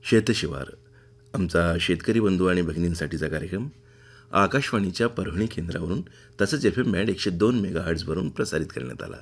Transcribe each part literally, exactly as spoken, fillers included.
शेतशिवार आमचा शेतकरी बंधू आणि भगिनींसाठीचा कार्यक्रम आकाशवाणीच्या परभणी केंद्रावरून तसंच एफ एम बँड एकशे दोन मेगा हर्ट्झवरून प्रसारित करण्यात आला.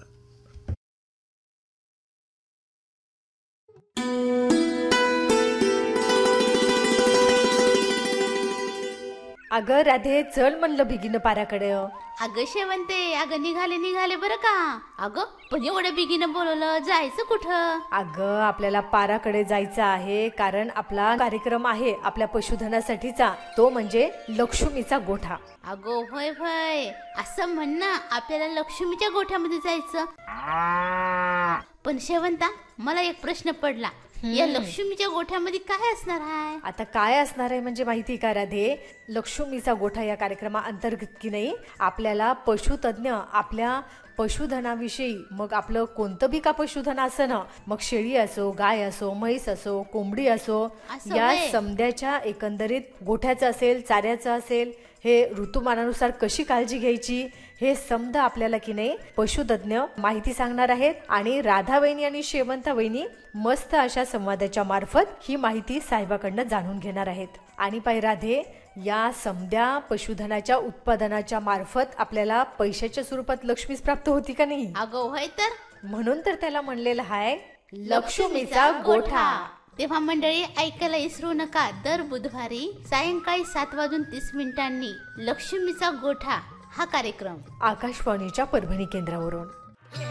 अगं राधे, चल म्हणलं बिगीनं पाराकडे. अगं शेवंते, अगं निघाले निघाले बरं का. अगं पण एवढं बिगीनं बोलवलं, जायचं कुठं? अगं आपल्याला पाराकडे जायचं आहे, कारण आपला कार्यक्रम आहे आपल्या पशुधनासाठीचा, तो म्हणजे लक्ष्मीचा गोठा. अगो होय होय, असं म्हण ना, आपल्याला लक्ष्मीच्या गोठ्यामध्ये जायचं. पण शेवंता, मला एक प्रश्न पडला, या लक्ष्मीच्या गोठ्यामध्ये काय असणार आहे? आता काय असणार आहे म्हणजे माहिती का राधे, लक्ष्मीचा गोठा या कार्यक्रमाअंतर्गत की नाही आपल्याला पशुतज्ञ आपल्या पशुधनाविषयी, मग आपलं कोणतं बी का पशुधन असं ना, मग शेळी असो, गाय असो, म्हैस असो, कोंबडी असो, या समद्याच्या एकंदरीत गोठ्याचं असेल, चाऱ्याचं असेल, हे ऋतुमानानुसार कशी काळजी घ्यायची, हे समद आपल्याला की नाही पशुतज्ञ माहिती सांगणार आहेत. आणि राधा वहिनी आणि शेवंता वहिनी मस्त अशा संवादाच्या मार्फत ही माहिती साहेबाकडनं जाणून घेणार आहेत. आणि पाय राधे, या समद्या पशुधनाच्या उत्पादनाच्या मार्फत आपल्याला पैशाच्या स्वरूपात लक्ष्मीच प्राप्त होती का नाही? अगो होय तर, म्हणून तर त्याला म्हणलेलं आहे लक्ष्मीचा गोठा. तेव्हा मंडळी ऐकायला विसरू नका, दर बुधवारी सायंकाळी सात वाजून तीस मिनिटांनी लक्ष्मीचा गोठा हा कार्यक्रम आकाशवाणीच्या परभणी केंद्रावरून.